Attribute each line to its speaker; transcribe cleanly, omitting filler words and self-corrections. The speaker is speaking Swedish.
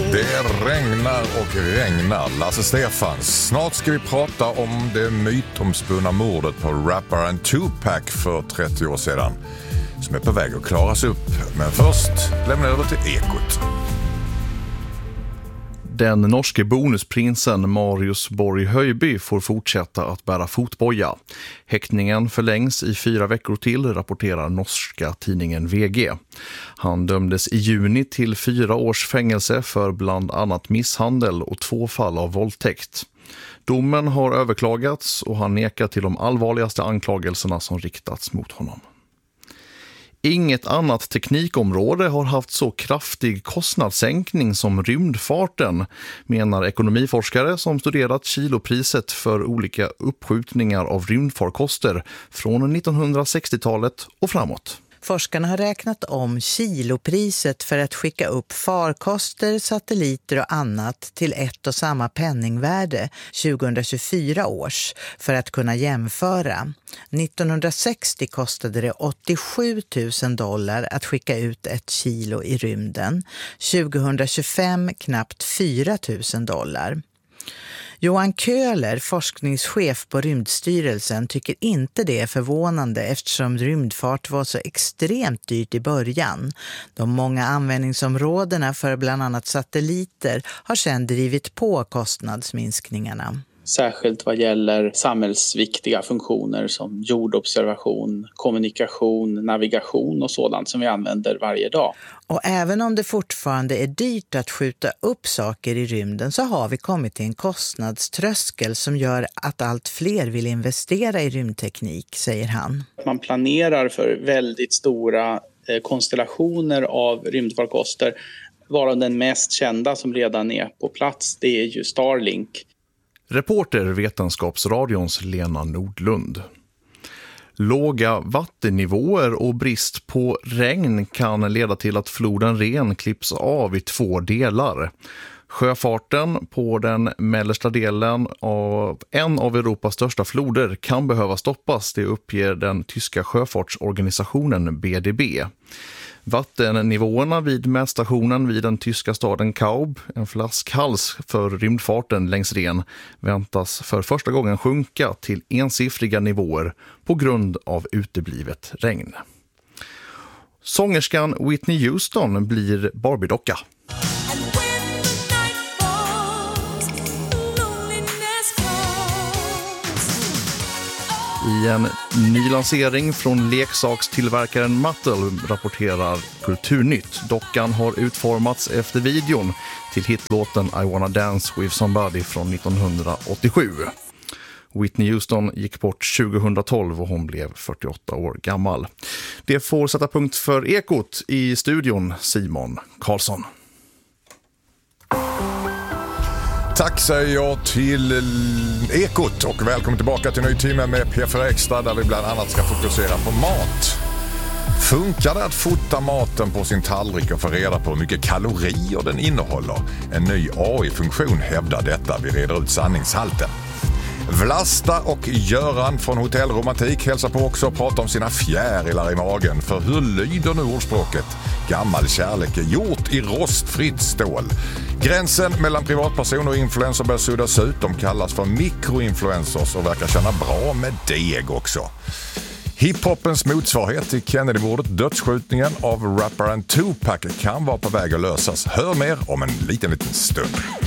Speaker 1: Det regnar och regnar. Lasse Stefans. Snart ska vi prata om det mytomspunna mordet på rapparen Tupac för 30 år sedan, som är på väg att klaras upp. Men först lämnar jag över till Ekot.
Speaker 2: Den norske bonusprinsen Marius Borg Høiby får fortsätta att bära fotboja. Häktningen förlängs i 4 veckor till, rapporterar norska tidningen VG. Han dömdes i juni till 4 års fängelse för bland annat misshandel och 2 fall av våldtäkt. Domen har överklagats och han nekar till de allvarligaste anklagelserna som riktats mot honom. Inget annat teknikområde har haft så kraftig kostnadssänkning som rymdfarten, menar ekonomiforskare som studerat kilopriset för olika uppskjutningar av rymdfarkoster från 1960-talet och framåt.
Speaker 3: Forskarna har räknat om kilopriset för att skicka upp farkoster, satelliter och annat till ett och samma penningvärde 2024 års för att kunna jämföra. 1960 kostade det $87,000 att skicka ut 1 kilo i rymden. 2025 knappt $4,000. Johan Köhler, forskningschef på Rymdstyrelsen, tycker inte det är förvånande eftersom rymdfart var så extremt dyrt i början. De många användningsområdena för bland annat satelliter har sedan drivit på kostnadsminskningarna.
Speaker 4: Särskilt vad gäller samhällsviktiga funktioner som jordobservation, kommunikation, navigation och sådant som vi använder varje dag.
Speaker 3: Och även om det fortfarande är dyrt att skjuta upp saker i rymden så har vi kommit till en kostnadströskel som gör att allt fler vill investera i rymdteknik, säger han.
Speaker 4: Man planerar för väldigt stora konstellationer av rymdfarkoster, varav den mest kända som redan är på plats, det är ju Starlink.
Speaker 2: Reporter Vetenskapsradions Lena Nordlund. Låga vattennivåer och brist på regn kan leda till att floden Ren klipps av i 2 delar. Sjöfarten på den mellersta delen av en av Europas största floder kan behöva stoppas, det uppger den tyska sjöfartsorganisationen BDB. Vattennivåerna vid mätstationen vid den tyska staden Kaub, en flaskhals för rymdfarten längs Ren, väntas för första gången sjunka till ensiffriga nivåer på grund av uteblivet regn. Sångerskan Whitney Houston blir Barbie-docka. I en ny lansering från leksakstillverkaren Mattel, rapporterar Kulturnytt. Dockan har utformats efter videon till hitlåten I Wanna Dance With Somebody från 1987. Whitney Houston gick bort 2012 och hon blev 48 år gammal. Det får sätta punkt för Ekot. I studion Simon Karlsson.
Speaker 1: Tack säger jag till Ekot och välkommen tillbaka till en ny timme med P4 Extra där vi bland annat ska fokusera på mat. Funkar det att fota maten på sin tallrik och få reda på hur mycket kalorier den innehåller? En ny AI-funktion hävdar detta. Vi reder ut sanningshalten. Vlasta och Göran från Hotell Romantik hälsar på också och pratar om sina fjärilar i magen. För hur lyder nu ordspråket? Gammal kärlek är gjort i rostfritt stål. Gränsen mellan privatpersoner och influencer börjar suddas ut. De kallas för mikroinfluencers och verkar känna bra med deg också. Hiphopens motsvarighet till Kennedy-mordet, dödsskjutningen av rapparen Tupac, kan vara på väg att lösas. Hör mer om en liten stund.